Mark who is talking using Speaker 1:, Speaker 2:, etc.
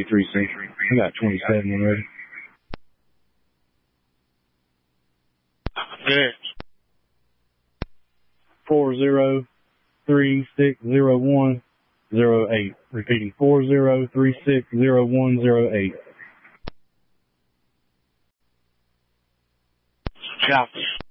Speaker 1: 23 Century. I got 27 when ready.
Speaker 2: Yes.
Speaker 1: 40360108. Repeating 40360108.
Speaker 2: Copy.